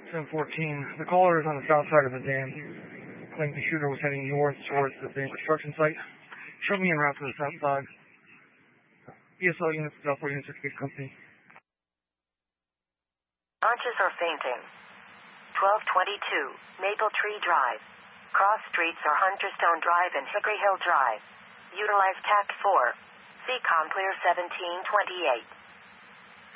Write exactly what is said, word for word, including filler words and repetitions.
ten fourteen. The caller is on the south side of the dam. Claimed the shooter was heading north towards the dam construction site. Show me en route to the south side. E S L units, Southport Unit Certificate Company. Conscious or fainting. twelve twenty-two, Maple Tree Drive. Cross streets are Hunterstone Drive and Hickory Hill Drive. Utilize Tact four. C COM clear seventeen twenty-eight.